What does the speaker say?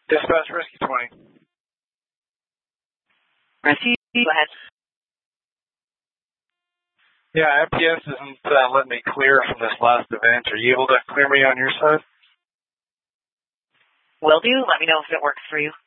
Dispatch Rescue 20. Rescue, go ahead. Yeah, FPS isn't letting me clear from this last event. Are you able to clear me on your side? Will do. Let me know if it works for you.